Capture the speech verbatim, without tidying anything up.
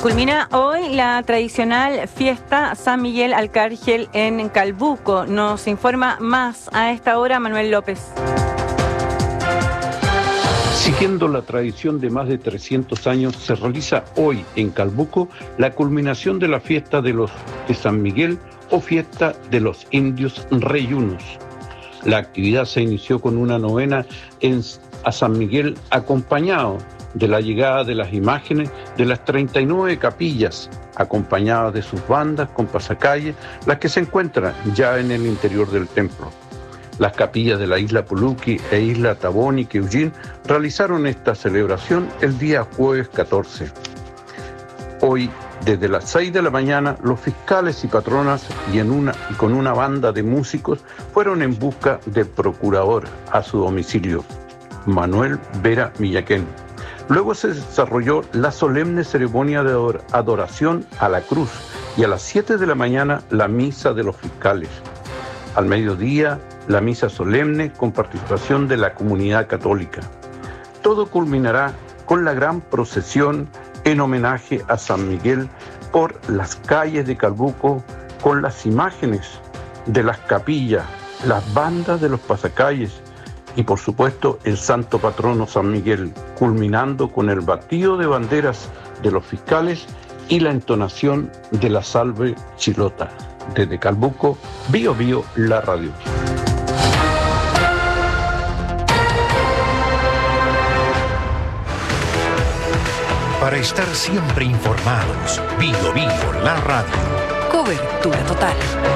Culmina hoy la tradicional fiesta San Miguel Arcángel en Calbuco. Nos informa más a esta hora Manuel López. Siguiendo la tradición de más de trescientos años, se realiza hoy en Calbuco la culminación de la fiesta de los de San Miguel o fiesta de los indios reyunos. La actividad se inició con una novena en, a San Miguel, acompañado de la llegada de las imágenes de las treinta y nueve capillas, acompañadas de sus bandas con pasacalles, las que se encuentran ya en el interior del templo. Las capillas de la isla Puluqui e isla Tabón y Queullín realizaron esta celebración el día jueves catorce. Hoy, desde las seis de la mañana, los fiscales y patronas y, en una, y con una banda de músicos fueron en busca del procurador a su domicilio, Manuel Vera Millaquén. Luego se desarrolló la solemne ceremonia de adoración a la cruz y a las siete de la mañana la misa de los fiscales. Al mediodía, la misa solemne con participación de la comunidad católica. Todo culminará con la gran procesión en homenaje a San Miguel por las calles de Calbuco, con las imágenes de las capillas, las bandas de los pasacalles y por supuesto el santo patrono San Miguel, culminando con el batido de banderas de los fiscales y la entonación de la salve chilota. Desde Calbuco, Bío Bío, la radio. Para estar siempre informados, Bío Bío, la radio. Cobertura total.